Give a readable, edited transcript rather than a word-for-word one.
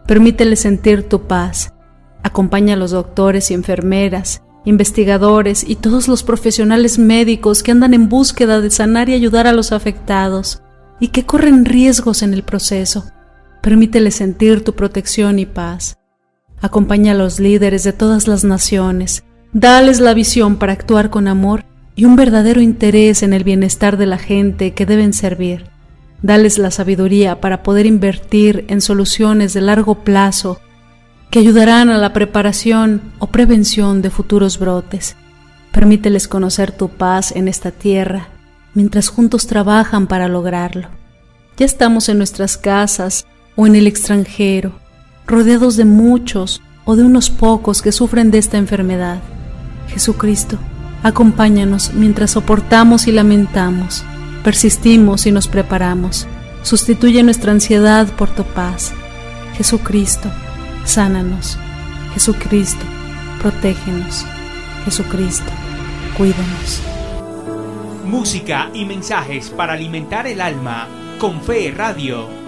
Permítele sentir tu paz. Acompaña a los doctores y enfermeras, investigadores y todos los profesionales médicos que andan en búsqueda de sanar y ayudar a los afectados y que corren riesgos en el proceso. Permítele sentir tu protección y paz. Acompaña a los líderes de todas las naciones. Dales la visión para actuar con amor y un verdadero interés en el bienestar de la gente que deben servir. Dales la sabiduría para poder invertir en soluciones de largo plazo que ayudarán a la preparación o prevención de futuros brotes. Permíteles conocer tu paz en esta tierra mientras juntos trabajan para lograrlo. Ya estamos en nuestras casas o en el extranjero, rodeados de muchos o de unos pocos que sufren de esta enfermedad. Jesucristo, acompáñanos mientras soportamos y lamentamos, persistimos y nos preparamos. Sustituye nuestra ansiedad por tu paz. Jesucristo, sánanos. Jesucristo, protégenos. Jesucristo, cuídanos. Música y mensajes para alimentar el alma con Fe Radio.